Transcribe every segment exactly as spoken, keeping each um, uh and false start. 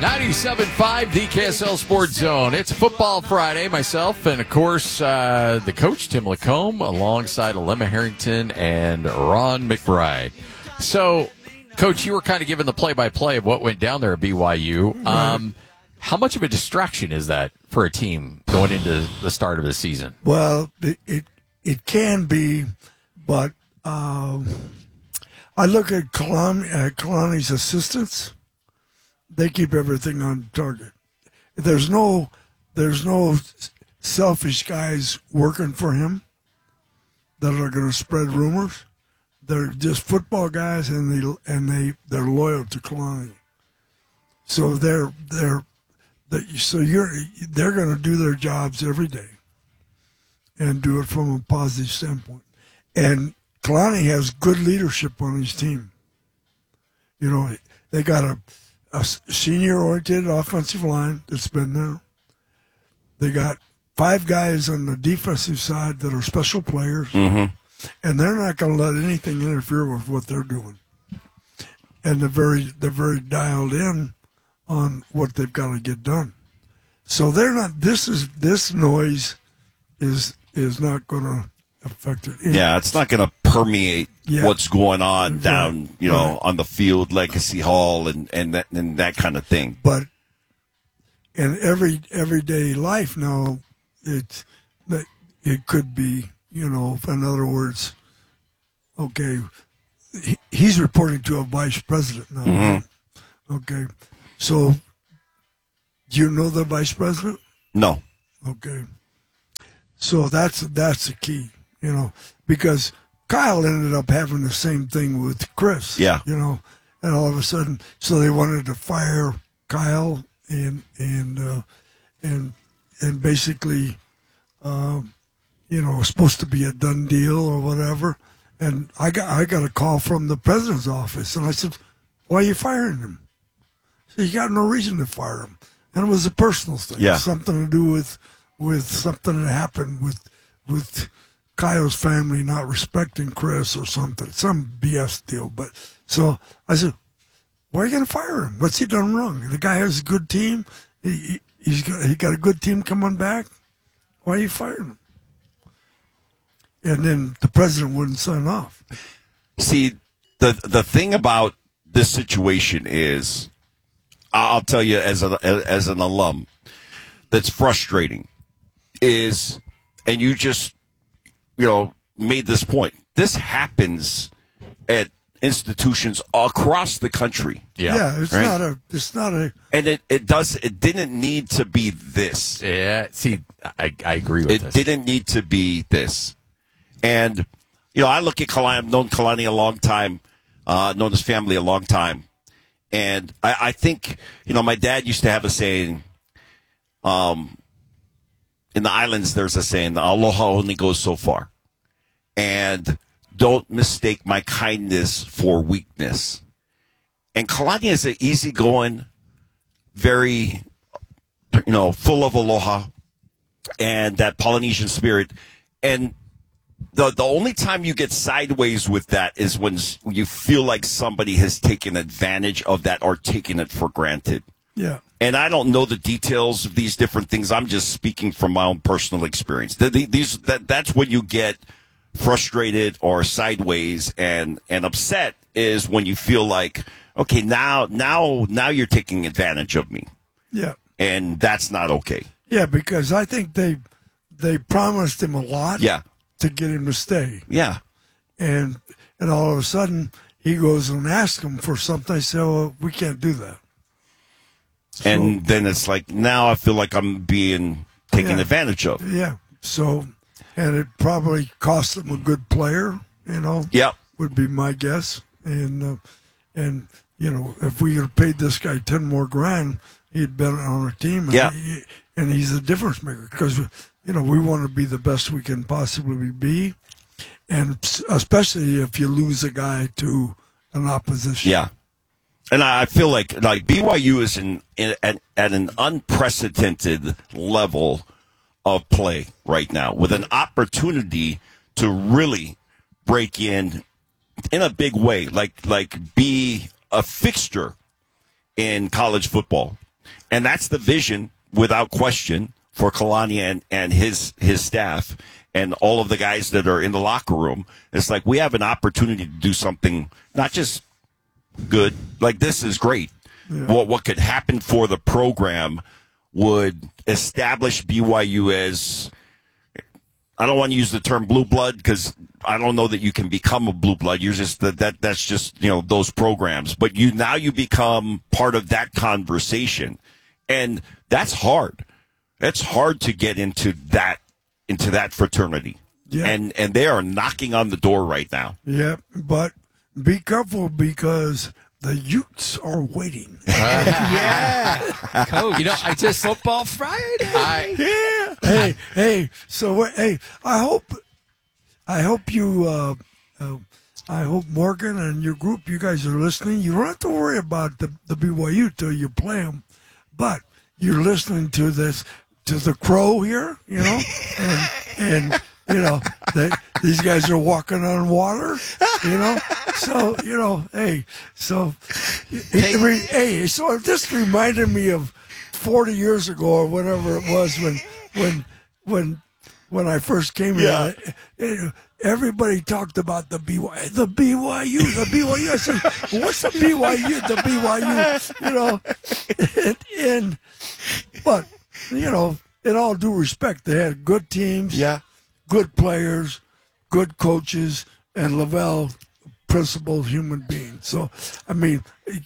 ninety-seven point five D K S L Sports Zone. It's Football Friday. Myself and, of course, uh, the coach, Tim Lacombe, alongside Alema Harrington and Ron McBride. So, Coach, you were kind of giving the play-by-play of what went down there at B Y U. Um, how much of a distraction is that for a team going into the start of the season? Well, it it, it can be, but um, I look at Kalani, uh, Kalani's assistants. They keep everything on target. There's no, there's no selfish guys working for him that are going to spread rumors. They're just football guys, and they and they they're loyal to Kalani. So they're they're, they so you're they're going to do their jobs every day, and do it from a positive standpoint. And Kalani has good leadership on his team. You know, they got a. a senior-oriented offensive line that's been there. They got five guys on the defensive side that are special players, mm-hmm. and they're not going to let anything interfere with what they're doing. And they're very, they're very dialed in on what they've got to get done. So they're not. This is this noise is is not going to affect it. Yeah, it's not going to permeate yeah. what's going on right. down, you know, right. on the field, Legacy Hall, and and that and that kind of thing. But in every everyday life now, it's it could be, you know, in other words, okay, he, he's reporting to a vice president now. Mm-hmm. Okay, so do you know the vice president? No. Okay, so that's that's the key. You know, because Kyle ended up having the same thing with Chris. Yeah. You know, and all of a sudden, so they wanted to fire Kyle and and uh, and and basically, um, you know, it was supposed to be a done deal or whatever. And I got I got a call from the president's office, and I said, "Why are you firing him?" So you got no reason to fire him, and it was a personal thing. Yeah. Something to do with with something that happened with with. Kyle's family not respecting Chris or something, some B S deal. But so I said, why are you going to fire him? What's he done wrong? The guy has a good team. He, he, he's got, he got a good team coming back. Why are you firing him? And then the president wouldn't sign off. See, the the thing about this situation is, I'll tell you as a as an alum, that's frustrating. Is and you just. you know, made this point. This happens at institutions across the country. Yeah, yeah it's right? not a, it's not a, and it, it does, it didn't need to be this. Yeah, see, I, I agree with it this. It didn't need to be this. And, you know, I look at Kalani, I've known Kalani a long time, uh, known his family a long time. And I, I think, you know, my dad used to have a saying, um, in the islands, there's a saying, the aloha only goes so far. And don't mistake my kindness for weakness. And Kalani is an easygoing, very, you know, full of aloha and that Polynesian spirit. And the the only time you get sideways with that is when you feel like somebody has taken advantage of that or taken it for granted. yeah. And I don't know the details of these different things. I'm just speaking from my own personal experience. The, the, these that that's when you get frustrated or sideways and, and upset is when you feel like, okay, now now now you're taking advantage of me. Yeah. And that's not okay. Yeah, because I think they they promised him a lot Yeah. to get him to stay. Yeah. And and all of a sudden he goes and asks him for something. I say, well, we can't do that. So, and then it's like, now I feel like I'm being taken yeah, advantage of. Yeah. So, and it probably cost them a good player, you know. Yep. Would be my guess. And, uh, and you know, if we had paid this guy ten more grand, he'd been on our team. And yeah. He, and he's a difference maker because, you know, we want to be the best we can possibly be. And especially if you lose a guy to an opposition. Yeah. And I feel like like B Y U is in, in at, at an unprecedented level of play right now, with an opportunity to really break in in a big way, like like be a fixture in college football. And that's the vision, without question, for Kalani and, and his his staff and all of the guys that are in the locker room. It's like we have an opportunity to do something not just good, like this is great. Yeah. What what could happen for the program would establish B Y U as, I don't want to use the term blue blood because I don't know that you can become a blue blood. You're just that, that that's just, you know, those programs. But you now you become part of that conversation. And that's hard. It's hard to get into that into that fraternity. Yeah. And and they are knocking on the door right now. Yeah, but be careful because the Utes are waiting. Uh, yeah. Coach, you know, I just football Friday. I, yeah. Hey, hey, so hey, I hope I hope you uh, uh, I hope Morgan and your group, you guys are listening. You don't have to worry about the, the B Y U till you play them, but you're listening to this, to the Crow here, you know, and, and you know, they, these guys are walking on water, you know, so, you know, hey, so, hey, hey so this reminded me of forty years ago or whatever it was when, when, when, when I first came yeah. here. Everybody talked about the B Y U, the B Y U, the B Y U. I said, what's the B Y U, the B Y U, you know, and, and but, you know, in all due respect, they had good teams, yeah, good players, good coaches, and Lavelle, principled human being. So, I mean,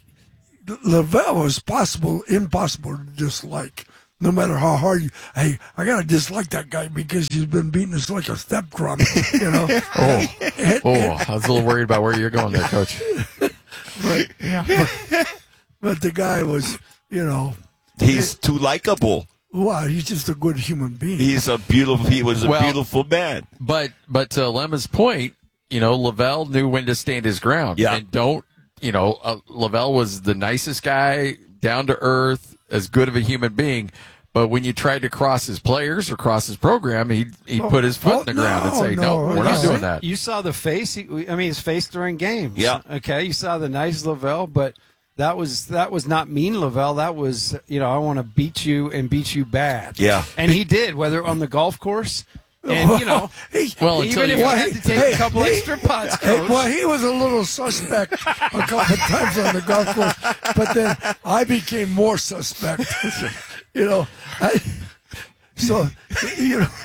Lavelle was possible, impossible to dislike. No matter how hard you, hey, I gotta dislike that guy because he's been beating us like a step crumb, you know. oh, and, oh, and, I was a little worried about where you're going there, Coach. But, yeah. but, but the guy was, you know, he's it, too likable. Wow, he's just a good human being. He's a beautiful. He was a well, beautiful man. But but to Lemma's point, you know, Lavelle knew when to stand his ground. Yeah. And don't, you know, uh, Lavelle was the nicest guy, down to earth, as good of a human being. But when you tried to cross his players or cross his program, he he oh, put his foot oh, in the ground no, and say, "No, no we're no. not doing that." You saw the face. I mean, his face during games. Yeah. Okay. You saw the nice Lavelle, but that was that was not mean Lavelle. That was, you know, I want to beat you and beat you bad. Yeah. And he did, whether on the golf course. And, you know, well, even if you had to take hey, a couple hey, extra putts, hey, Coach. well, he was a little suspect a couple of times on the golf course, but then I became more suspect. You know, I, so, you know,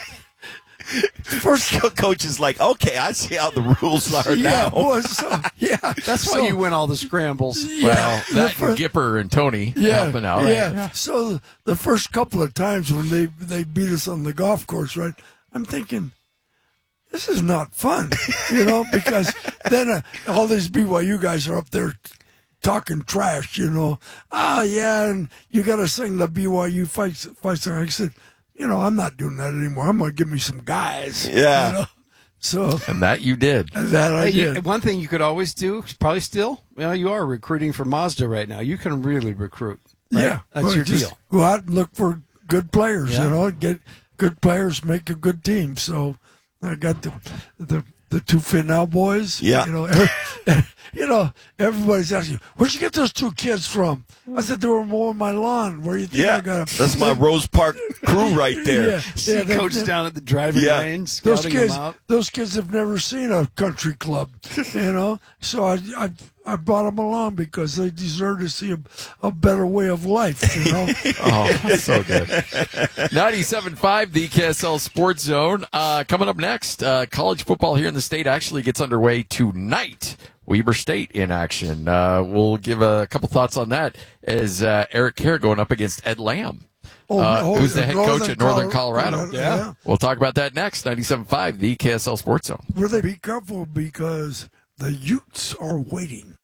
first coach is like, okay, I see how the rules are yeah, now. Well, so, yeah, that's so, why you win all the scrambles. Yeah, well, that first, Gipper and Tony yeah, helping out. Yeah. Right? yeah. So the first couple of times when they they beat us on the golf course, right? I'm thinking, this is not fun, you know, because then uh, all these B Y U guys are up there talking trash, you know. Ah, yeah, and you got to sing the B Y U fight, fight song. I said, you know, I'm not doing that anymore. I'm going to give me some guys. Yeah. You know? So and that you did. That I hey, did. You, one thing you could always do, probably still, you know, you are recruiting for Mazda right now. You can really recruit. Right? Yeah. That's well, your just deal. Go out and look for good players, yeah. you know, get good players, make a good team. So I got the the the two Finau boys. Yeah. You know, every, you know, everybody's asking, where'd you get those two kids from? I said they were mowing my lawn. Where you think yeah, I got them? That's my Rose Park crew right there. Yeah, See yeah, they, coach they, down at the driving yeah. range, those scouting kids, them out. those kids have never seen a country club, you know. So I, I, I brought them along because they deserve to see a, a better way of life, you know. Oh, so good. ninety-seven point five, the K S L Sports Zone. Uh, coming up next, uh, college football here in the state actually gets underway tonight. Weber State in action. Uh, we'll give a couple thoughts on that as uh, Eric Kerr going up against Ed Lamb, Oh, uh, oh, who's the head Northern coach at Northern Colorado. Colorado. Yeah. yeah. We'll talk about that next. ninety-seven point five, the K S L Sports Zone. Will they be careful because the Utes are waiting?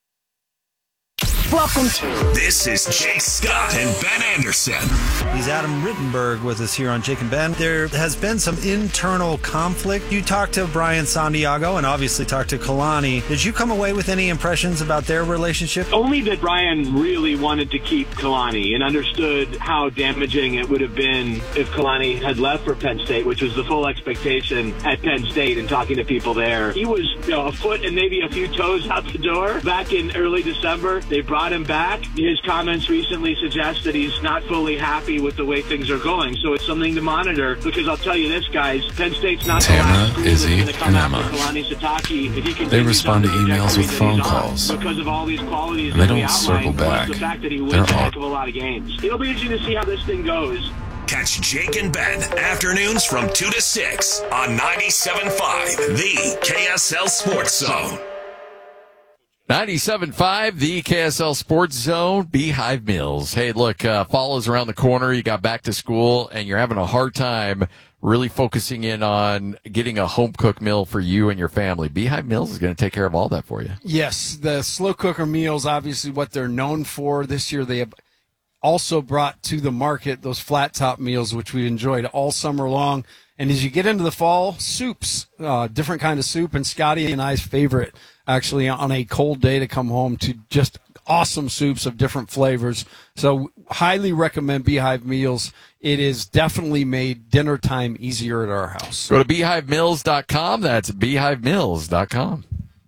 Welcome to This is Jake Scott and Ben Anderson. He's Adam Rittenberg with us here on Jake and Ben. There has been some internal conflict. You talked to Brian Santiago and obviously talked to Kalani. Did you come away with any impressions about their relationship? Only that Brian really wanted to keep Kalani and understood how damaging it would have been if Kalani had left for Penn State, which was the full expectation at Penn State and talking to people there. He was, you know, a foot and maybe a few toes out the door back in early December. They brought brought him back. His comments recently suggest that he's not fully happy with the way things are going. So it's something to monitor, because I'll tell you this, guys, Penn State's not the Tamara, last school Izzy, that's going to come and after Emma. Kalani Sitake if he continues They respond on to the emails trajectory with that phone he's on. calls. Because of all these qualities And they that we don't outlined, circle plus back. the fact that he wins They're a heck up. of a lot of games. It'll be interesting to see how this thing goes. Catch Jake and Ben afternoons from two to six on ninety-seven point five, the K S L Sports Zone. ninety-seven point five, the K S L Sports Zone, Beehive Mills. Hey, look, uh, fall is around the corner. You got back to school, and you're having a hard time really focusing in on getting a home-cooked meal for you and your family. Beehive Mills is going to take care of all that for you. Yes, the slow cooker meals, obviously what they're known for. This year they have also brought to the market those flat top meals, which we enjoyed all summer long. And as you get into the fall, soups, uh, different kind of soup, and Scotty and I's favorite, actually, on a cold day to come home to just awesome soups of different flavors. So highly recommend Beehive Meals. It is definitely made dinner time easier at our house. Go to beehive mills dot com. That's beehive mills dot com.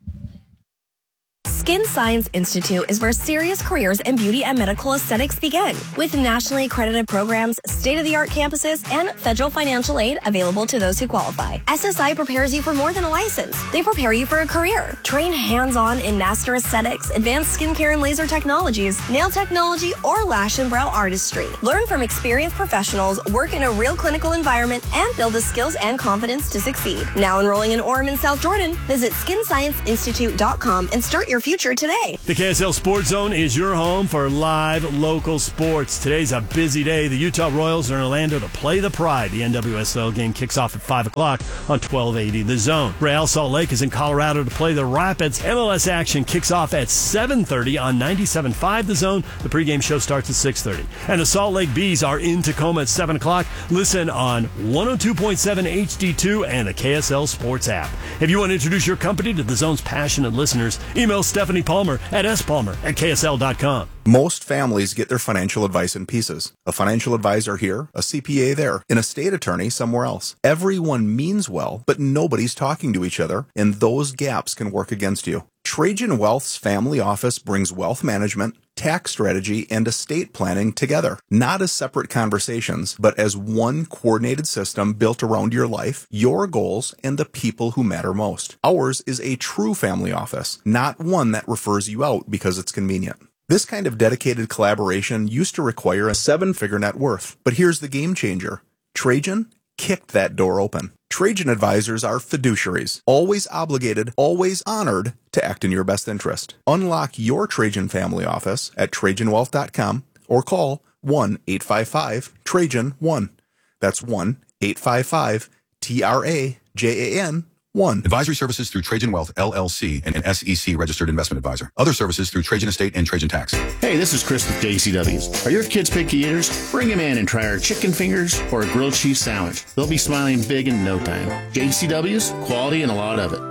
Skin Science Institute is where serious careers in beauty and medical aesthetics begin. With nationally accredited programs, state-of-the-art campuses, and federal financial aid available to those who qualify. S S I prepares you for more than a license. They prepare you for a career. Train hands-on in master aesthetics, advanced skincare and laser technologies, nail technology, or lash and brow artistry. Learn from experienced professionals, work in a real clinical environment, and build the skills and confidence to succeed. Now enrolling in Orem and South Jordan, visit skin science institute dot com and start your future today. The K S L Sports Zone is your home for live local sports. Today's a busy day. The Utah Royals are in Orlando to play the Pride. The N W S L game kicks off at five o'clock on twelve eighty The Zone. Real Salt Lake is in Colorado to play the Rapids. M L S action kicks off at seven thirty on ninety-seven point five The Zone. The pregame show starts at six thirty. And the Salt Lake Bees are in Tacoma at seven o'clock. Listen on one oh two point seven H D two and the K S L Sports app. If you want to introduce your company to the Zone's passionate listeners, email Stephanie Palmer at s palmer at k s l dot com. Most families get their financial advice in pieces. A financial advisor here, a C P A there, an estate attorney somewhere else. Everyone means well, but nobody's talking to each other, and those gaps can work against you. Trajan Wealth's family office brings wealth management, tax strategy, and estate planning together, not as separate conversations, but as one coordinated system built around your life, your goals, and the people who matter most. Ours is a true family office, not one that refers you out because it's convenient. This kind of dedicated collaboration used to require a seven-figure net worth, but here's the game changer. Trajan kicked that door open. Trajan advisors are fiduciaries, always obligated, always honored to act in your best interest. Unlock your Trajan family office at trajan wealth dot com or call one eight five five Trajan one. That's one eight five five T R A J A N one. Advisory services through Trajan Wealth, L L C, and an S E C registered investment advisor. Other services through Trajan Estate and Trajan Tax. Hey, this is Chris with J C W's. Are your kids picky eaters? Bring them in and try our chicken fingers or a grilled cheese sandwich. They'll be smiling big in no time. J C W's, quality and a lot of it.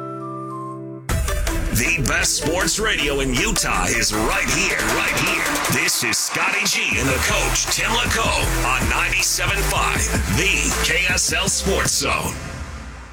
The best sports radio in Utah is right here, right here. This is Scotty G and the coach, Tim LaComb, on ninety-seven point five, the K S L Sports Zone.